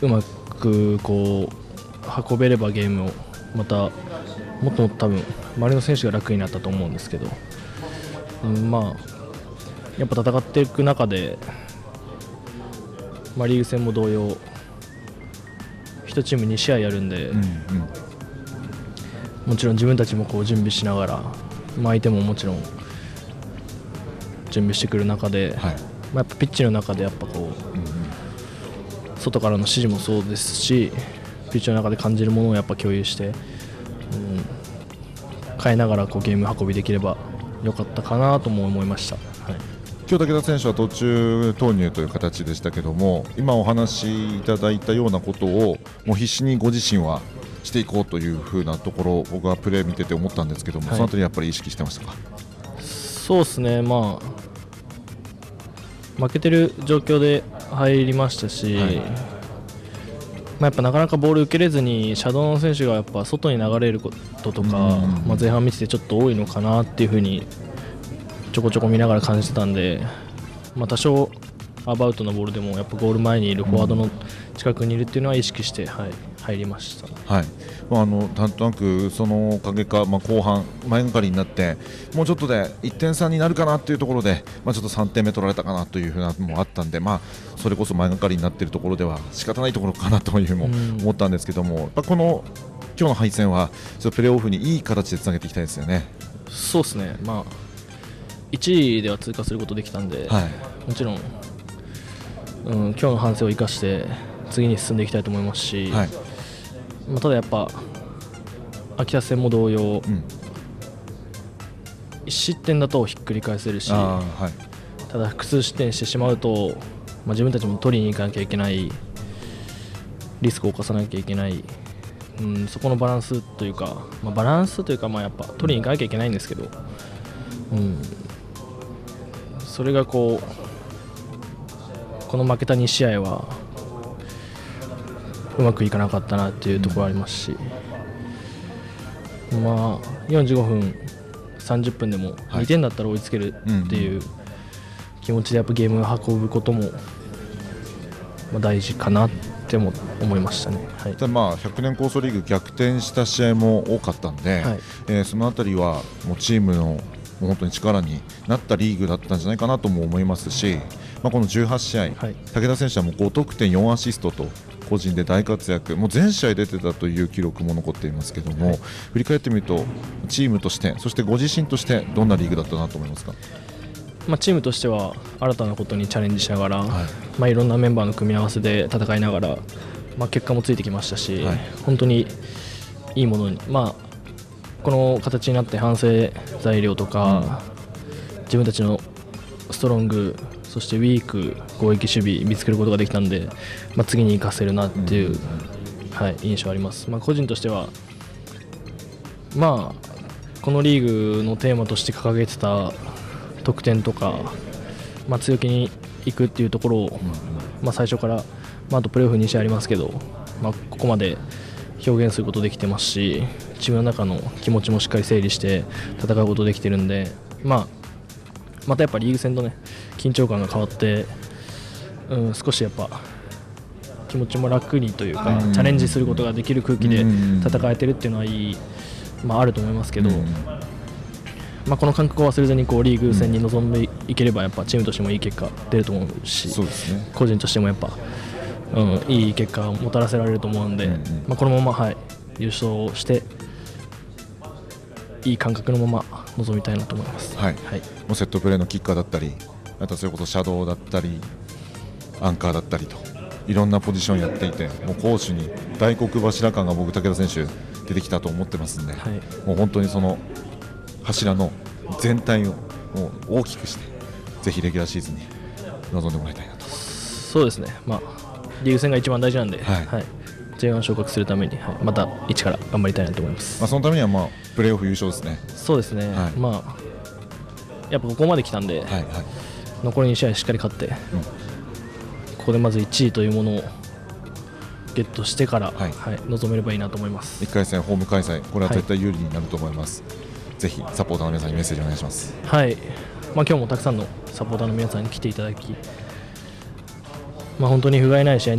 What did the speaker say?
うまくこう運べればゲームをまたもっと多分周りの選手が楽になったと思うんですけど、まあやっぱ戦っていく中で、リーグ戦も同様1チーム2試合やるんで、もちろん自分たちもこう準備しながら、相手ももちろん準備してくる中で、やっぱピッチの中でやっぱこう、外からの指示もそうですし、ピッチの中で感じるものをやっぱ共有して、変えながらこうゲーム運びできればよかったかなとも思いました。 今日武田選手は途中投入という形でしたけども、今お話しいただいたようなことをもう必死にご自身はしていこうというふうなところ、僕はプレー見てて思ったんですけども、そのあたりやっぱり意識してましたか？ そうですね、負けてる状況で入りましたし、やっぱなかなかボール受けれずにシャドウの選手がやっぱ外に流れることとか、前半見ててちょっと多いのかなっていう風にちょこちょこ見ながら感じてたんで、多少アバウトなボールでもやっぱゴール前にいるフォワードの近くにいるっていうのは意識して、入りました。 なんとなくそのおかげか、後半前がかりになってもうちょっとで1点差になるかなというところで、ちょっと3点目取られたかなというふうなのもあったんで、それこそ前がかりになっているところでは仕方ないところかなというふうにも思ったんですけども、この今日の敗戦はちょっとプレーオフにいい形でつなげていきたいですよね。 そうですね、1位では通過することできたんで、もちろん、今日の反省を生かして次に進んでいきたいと思いますし、ただやっぱ秋田戦も同様、1失点だとひっくり返せるし、ただ複数失点してしまうと、自分たちも取りに行かなきゃいけない、リスクを犯さなきゃいけない、そこのバランスというか、やっぱ取りに行かなきゃいけないんですけど、それがこの負けた2試合はうまくいかなかったなっていうところありますし、45分30分でも2点だったら追いつけるっていう気持ちでやっぱゲームを運ぶことも大事かなっても思いましたね。 100年構想リーグ逆転した試合も多かったんで、そのあたりはもうチームの本当に力になったリーグだったんじゃないかなとも思いますし、この18試合、武田選手はもう5得点4アシストと個人で大活躍、もう全試合出てたという記録も残っていますけども、振り返ってみるとチームとしてそしてご自身としてどんなリーグだったなと思いますか？ チームとしては新たなことにチャレンジしながら、いろんなメンバーの組み合わせで戦いながら、結果もついてきましたし、本当にいいものに、この形になって反省材料とか、自分たちのストロング、そしてウィーク、攻撃守備見つけることができたんで、次に生かせるなっていう、印象あります。個人としては、このリーグのテーマとして掲げてた得点とか、強気にいくっていうところを、最初から、あとプレーオフ2試合ありますけど、ここまで表現することできてますし、チームの中の気持ちもしっかり整理して戦うことできてるんで、またやっぱリーグ戦とね緊張感が変わって、少しやっぱ気持ちも楽にというか、チャレンジすることができる空気で戦えてるっていうのはいい、あると思いますけど、この感覚を忘れずにこうリーグ戦に臨んでいければやっぱチームとしてもいい結果出ると思うし、個人としてもやっぱ、いい結果をもたらせられると思うんで、このまま、優勝していい感覚のまま臨みたいなと思います。 もうセットプレーのキッカーだったり、あとそれこそシャドウだったりアンカーだったりといろんなポジションやっていて、もう攻守に大黒柱感が僕武田選手出てきたと思ってますんで、もう本当にその柱の全体をもう大きくしてぜひレギュラーシーズンに臨んでもらいたいなと。 そうですね、リーグ戦が一番大事なんで、J1 昇格するために、また一から頑張りたいなと思います。 そのためにはプレーオフ優勝ですね。 そうですね、やっぱここまで来たんで、残り2試合しっかり勝って、ここでまず1位というものをゲットしてから、臨めればいいなと思います。 1回戦ホーム開催、これは絶対有利になると思います。ぜひサポーターの皆さんにメッセージお願いします。 今日もたくさんのサポーターの皆さんに来ていただき、本当に不甲斐ない試合